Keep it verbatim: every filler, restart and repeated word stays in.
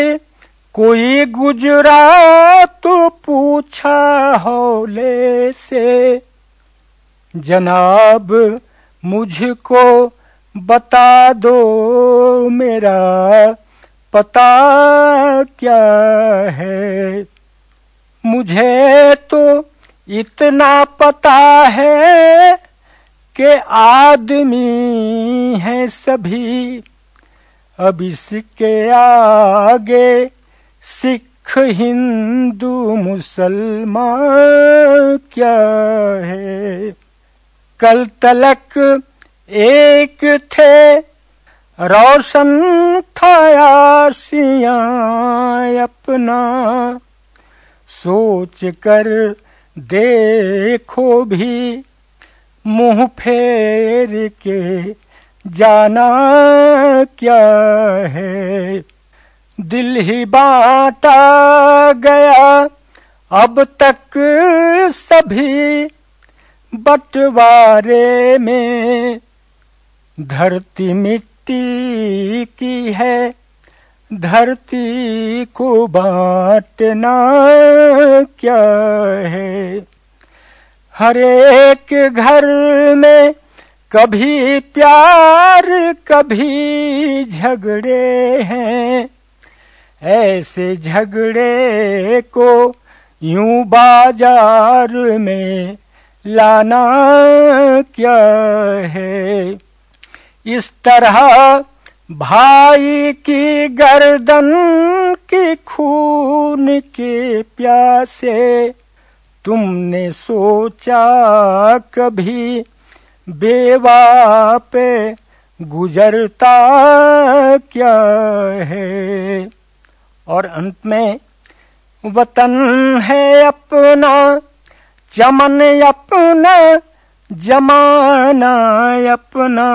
कोई गुजरा तो पूछा हौले से, जनाब मुझको बता दो मेरा पता क्या है। मुझे तो इतना पता है कि आदमी हैं सभी, अब इसके आगे सिख हिंदू मुसलमान क्या है। कल तलक एक थे, रोशन था आसियां अपना, सोच कर देखो भी मुंह फेर के जाना क्या है। दिल ही बांटा गया अब तक सभी बंटवारे में, धरती मिट्टी की है धरती को बांटना क्या है। हर एक घर में कभी प्यार कभी झगड़े हैं, ऐसे झगड़े को यूं बाजार में लाना क्या है। इस तरह भाई की गर्दन की खून के प्यासे, तुमने सोचा कभी बेवा पे गुजरता क्या है। और अंत में, वतन है अपना चमन अपना जमाना अपना,